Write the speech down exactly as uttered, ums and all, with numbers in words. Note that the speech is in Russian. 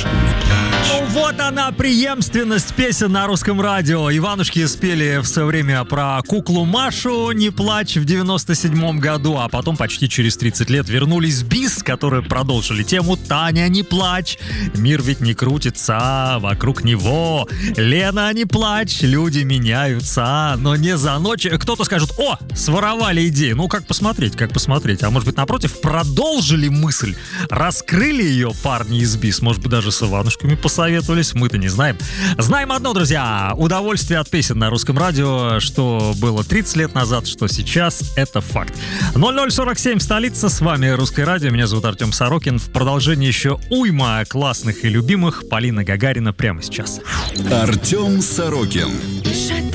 Ну вот она, преемственность песен на русском радио. Иванушки спели в свое время про куклу Машу «Не плачь» в девяносто седьмом году, а потом почти через тридцать лет вернулись Бис, которые продолжили тему «Таня, не плачь, мир ведь не крутится вокруг него». Лена, не плачь, люди меняются, но не за ночь. Кто-то скажет: о, своровали идею. Ну, как посмотреть, как посмотреть. А может быть, напротив, продолжили мысль, раскрыли ее парни из Бис, может быть, даже с Иванушками посоветовались, мы-то не знаем. Знаем одно, друзья: удовольствие от песен на русском радио, что было тридцать лет назад, что сейчас, это факт. ноль ноль сорок семь, столица, с вами Русское радио, меня зовут Артем Сорокин. В продолжении еще уйма классных и любимых. Полина Гагарина прямо сейчас. Артем Сорокин.